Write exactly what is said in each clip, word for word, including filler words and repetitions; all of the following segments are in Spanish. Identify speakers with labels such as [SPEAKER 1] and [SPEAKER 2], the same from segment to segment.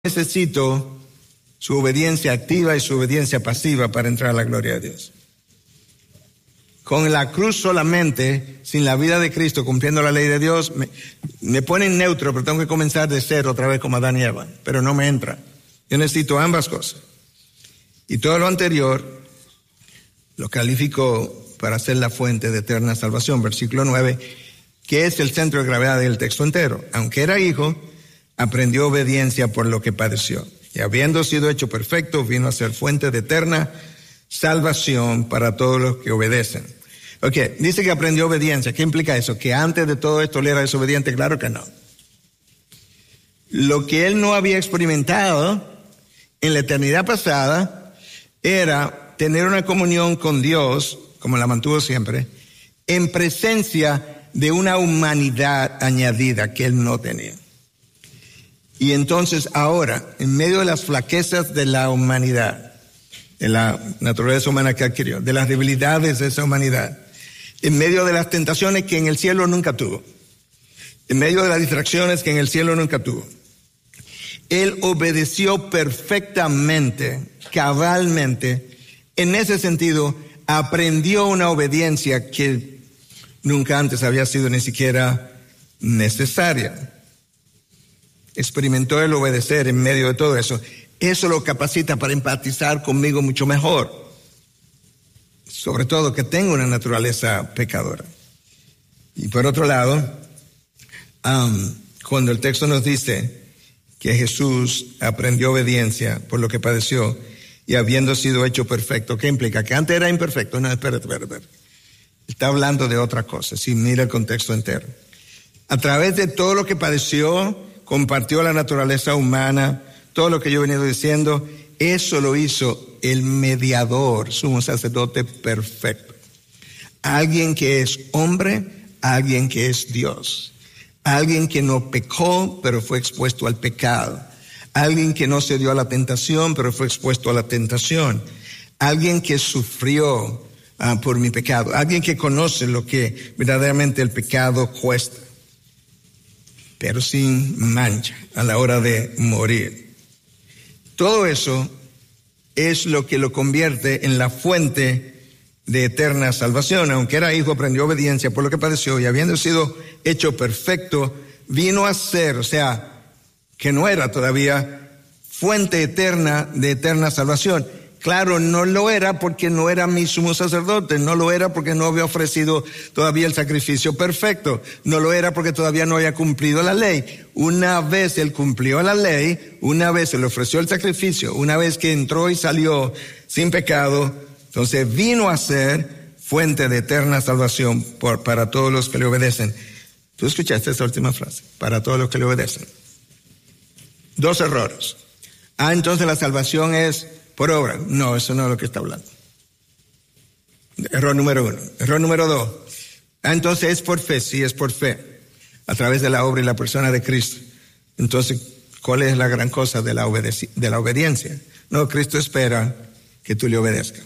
[SPEAKER 1] necesito su obediencia activa y su obediencia pasiva para entrar a la gloria de Dios. Con la cruz solamente, sin la vida de Cristo, cumpliendo la ley de Dios, me, me pone en neutro, pero tengo que comenzar de cero otra vez como Adán y Eva, pero no me entra. Yo necesito ambas cosas. Y todo lo anterior lo califico para ser la fuente de eterna salvación. Versículo nueve, que es el centro de gravedad del texto entero. Aunque era hijo, aprendió obediencia por lo que padeció. Y habiendo sido hecho perfecto, vino a ser fuente de eterna salvación para todos los que obedecen. Ok, dice que aprendió obediencia. ¿Qué implica eso? ¿Que antes de todo esto él era desobediente? Claro que no. Lo que él no había experimentado en la eternidad pasada era tener una comunión con Dios, como la mantuvo siempre, en presencia de una humanidad añadida que él no tenía. Y entonces ahora, en medio de las flaquezas de la humanidad, de la naturaleza humana que adquirió, de las debilidades de esa humanidad, en medio de las tentaciones que en el cielo nunca tuvo, en medio de las distracciones que en el cielo nunca tuvo, él obedeció perfectamente, cabalmente. En ese sentido, aprendió una obediencia que nunca antes había sido ni siquiera necesaria. Experimentó el obedecer en medio de todo eso. Eso lo capacita para empatizar conmigo mucho mejor. Sobre todo que tengo una naturaleza pecadora. Y por otro lado, um, cuando el texto nos dice que Jesús aprendió obediencia por lo que padeció y habiendo sido hecho perfecto, ¿qué implica? ¿Que antes era imperfecto? No, espérate, espérate, espérate. Está hablando de otra cosa, si mira el contexto entero. A través de todo lo que padeció, compartió la naturaleza humana, todo lo que yo he venido diciendo, eso lo hizo el mediador, sumo sacerdote perfecto. Alguien que es hombre, alguien que es Dios. Alguien que no pecó, pero fue expuesto al pecado. Alguien que no se dio a la tentación, pero fue expuesto a la tentación. Alguien que sufrió uh, por mi pecado. Alguien que conoce lo que verdaderamente el pecado cuesta, pero sin mancha a la hora de morir. Todo eso es lo que lo convierte en la fuente de eterna salvación. Aunque era hijo, aprendió obediencia por lo que padeció y habiendo sido hecho perfecto, vino a ser, o sea, que no era todavía fuente eterna de eterna salvación. Claro, no lo era porque no era mi sumo sacerdote, no lo era porque no había ofrecido todavía el sacrificio perfecto, no lo era porque todavía no había cumplido la ley. Una vez él cumplió la ley, una vez él ofreció el sacrificio, una vez que entró y salió sin pecado, entonces vino a ser fuente de eterna salvación por, para todos los que le obedecen. ¿Tú escuchaste esa última frase? Para todos los que le obedecen. Dos errores. Ah, entonces la salvación es por obra. No, eso no es lo que está hablando. Error número uno. Error número dos. Ah, entonces es por fe. Sí, es por fe. A través de la obra y la persona de Cristo. Entonces, ¿cuál es la gran cosa de la, obedeci- de la obediencia? No, Cristo espera que tú le obedezcas.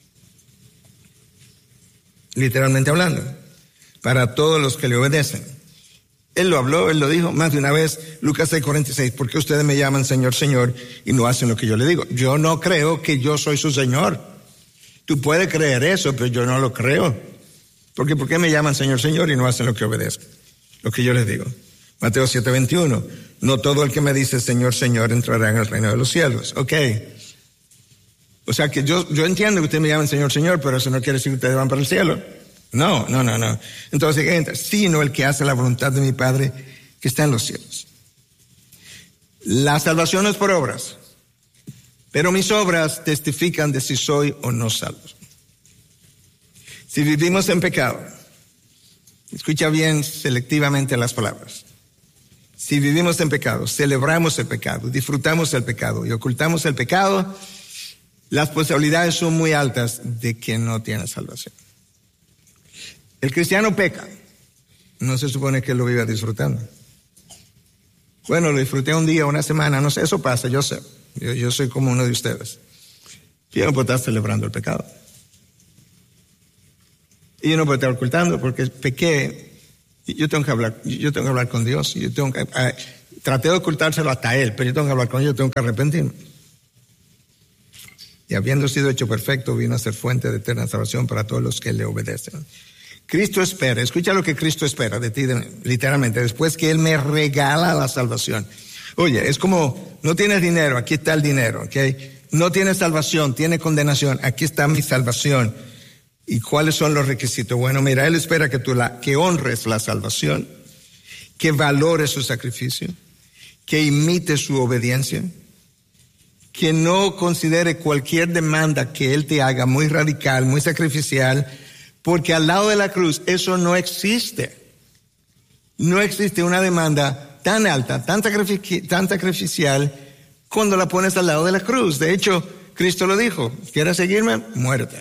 [SPEAKER 1] Literalmente hablando. Para todos los que le obedecen. Él lo habló, él lo dijo más de una vez, Lucas seis cuarenta y seis, ¿por qué ustedes me llaman Señor, Señor y no hacen lo que yo le digo? Yo no creo que yo soy su Señor. Tú puedes creer eso, pero yo no lo creo. Porque ¿por qué me llaman Señor, Señor y no hacen lo que obedezco? Lo que yo les digo. Mateo siete veintiuno, no todo el que me dice Señor, Señor entrará en el reino de los cielos. Ok. O sea que yo, yo entiendo que ustedes me llaman Señor, Señor, pero eso no quiere decir que ustedes van para el cielo. No, no, no, no. Entonces, ¿qué entra? Sino el que hace la voluntad de mi Padre que está en los cielos. La salvación no es por obras, pero mis obras testifican de si soy o no salvo. Si vivimos en pecado, escucha bien selectivamente las palabras. Si vivimos en pecado, celebramos el pecado, disfrutamos el pecado y ocultamos el pecado, las posibilidades son muy altas de que no tiene salvación. El cristiano peca, no se supone que lo viva disfrutando. Bueno, lo disfruté un día, una semana, no sé, eso pasa, yo sé. Yo, yo soy como uno de ustedes. Yo no puedo estar celebrando el pecado. Y yo no puedo estar ocultando porque pequé. Yo tengo que hablar, yo tengo que hablar con Dios. Yo tengo que, traté de ocultárselo hasta él, pero yo tengo que hablar con él, yo tengo que arrepentirme. Y habiendo sido hecho perfecto, vino a ser fuente de eterna salvación para todos los que le obedecen. Cristo espera, escucha lo que Cristo espera de ti, literalmente, después que Él me regala la salvación. Oye, es como, no tienes dinero, aquí está el dinero, ¿ok? No tienes salvación, tienes condenación, aquí está mi salvación. ¿Y cuáles son los requisitos? Bueno, mira, Él espera que tú la, que honres la salvación, que valores su sacrificio, que imites su obediencia, que no considere cualquier demanda que Él te haga muy radical, muy sacrificial, porque al lado de la cruz eso no existe. No existe una demanda tan alta, tan, sacrific- tan sacrificial, cuando la pones al lado de la cruz. De hecho, Cristo lo dijo: ¿quieres seguirme? Muérete.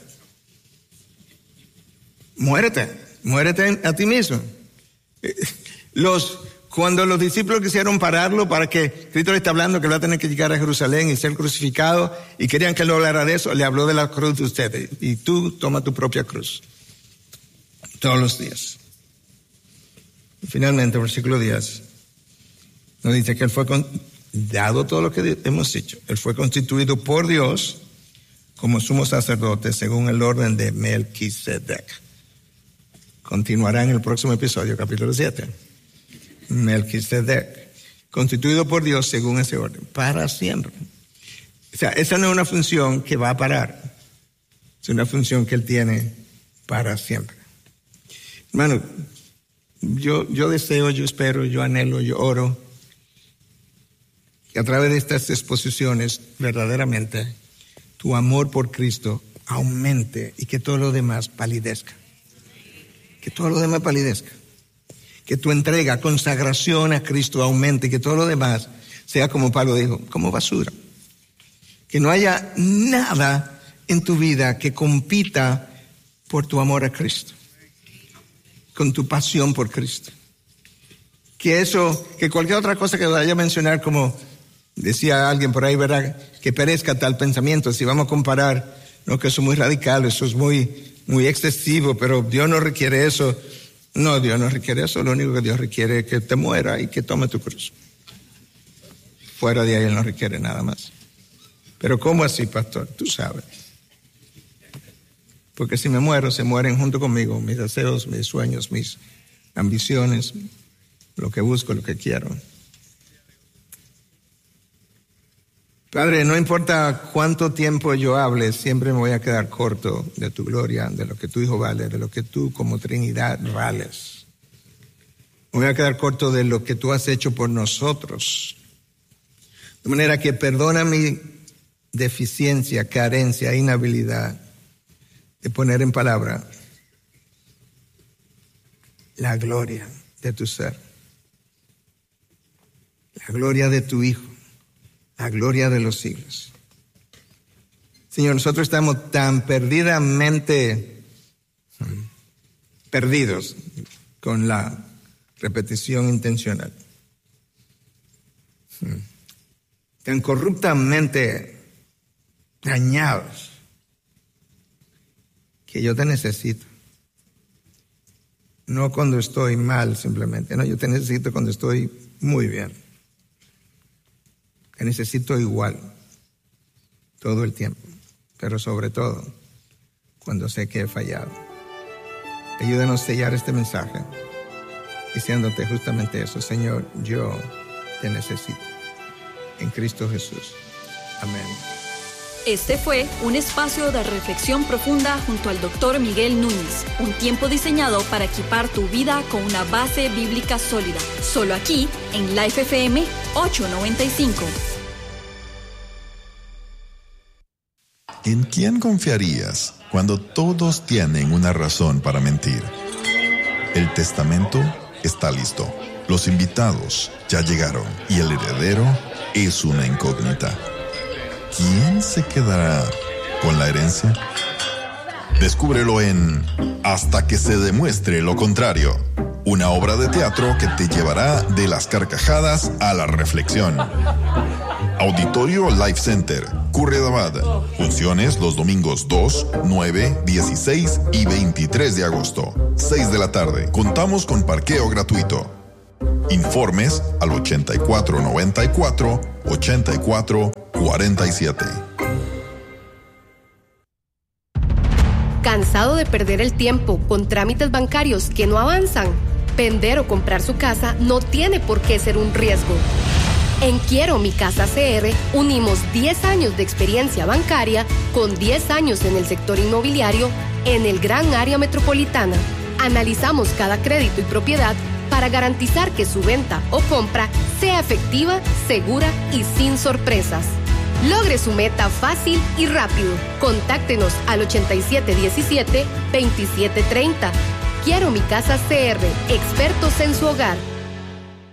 [SPEAKER 1] Muérete. Muérete a ti mismo. Los, cuando los discípulos quisieron pararlo para que Cristo le está hablando que va a tener que llegar a Jerusalén y ser crucificado, y querían que él hablara de eso, le habló de la cruz de ustedes. Y tú toma tu propia cruz. Todos los días. Y finalmente, versículo diez, nos dice que Él fue, con, dado todo lo que hemos dicho, Él fue constituido por Dios como sumo sacerdote según el orden de Melquisedec. Continuará en el próximo episodio, capítulo siete. Melquisedec, constituido por Dios según ese orden, para siempre. O sea, esa no es una función que va a parar, es una función que Él tiene para siempre. Hermano, yo, yo deseo, yo espero, yo anhelo, yo oro que a través de estas exposiciones verdaderamente tu amor por Cristo aumente y que todo lo demás palidezca. Que todo lo demás palidezca. Que tu entrega, consagración a Cristo aumente y que todo lo demás sea, como Pablo dijo, como basura. Que no haya nada en tu vida que compita por tu amor a Cristo, con tu pasión por Cristo. Que eso, que cualquier otra cosa que vaya a mencionar, como decía alguien por ahí, ¿verdad? Que perezca tal pensamiento. Si vamos a comparar, no, que eso es muy radical, eso es muy, muy excesivo, pero Dios no requiere eso. No, Dios no requiere eso. Lo único que Dios requiere es que te muera y que tome tu cruz. Fuera de ahí Él no requiere nada más. Pero ¿cómo así, pastor? Tú sabes. Porque si me muero, se mueren junto conmigo mis deseos, mis sueños, mis ambiciones, lo que busco, lo que quiero. Padre, no importa cuánto tiempo yo hable, siempre me voy a quedar corto de tu gloria, de lo que tu Hijo vale, de lo que tú como Trinidad vales. Me voy a quedar corto de lo que tú has hecho por nosotros. De manera que perdona mi deficiencia, carencia, inhabilidad de poner en palabra la gloria de tu ser, la gloria de tu Hijo, la gloria de los siglos. Señor, nosotros estamos tan perdidamente perdidos con la repetición intencional, tan corruptamente dañados, que yo te necesito. No cuando estoy mal simplemente, no, yo te necesito cuando estoy muy bien. Te necesito igual, todo el tiempo, pero sobre todo cuando sé que he fallado. Ayúdanos a sellar este mensaje diciéndote justamente eso: Señor, yo te necesito. En Cristo Jesús. Amén.
[SPEAKER 2] Este fue un espacio de reflexión profunda junto al doctor Miguel Núñez, un tiempo diseñado para equipar tu vida con una base bíblica sólida. Solo aquí en Life F M ochocientos noventa y cinco.
[SPEAKER 3] ¿En quién confiarías cuando todos tienen una razón para mentir? El testamento está listo. Los invitados ya llegaron y el heredero es una incógnita. ¿Quién se quedará con la herencia? Descúbrelo en Hasta que se demuestre lo contrario, una obra de teatro que te llevará de las carcajadas a la reflexión. Auditorio Life Center, Curridabat. Funciones los domingos dos, nueve, dieciséis y veintitrés de agosto, seis de la tarde. Contamos con parqueo gratuito. Informes al ochenta y cuatro noventa y cuatro, ochenta y cuatro cuarenta y siete.
[SPEAKER 4] ¿Cansado de perder el tiempo con trámites bancarios que no avanzan? Vender o comprar su casa no tiene por qué ser un riesgo. En Quiero Mi Casa C R unimos diez años de experiencia bancaria con diez años en el sector inmobiliario en el gran área metropolitana. Analizamos cada crédito y propiedad para garantizar que su venta o compra sea efectiva, segura y sin sorpresas. Logre su meta fácil y rápido. Contáctenos al ochenta y siete diecisiete, veintisiete treinta. Quiero Mi Casa C R, expertos en su hogar.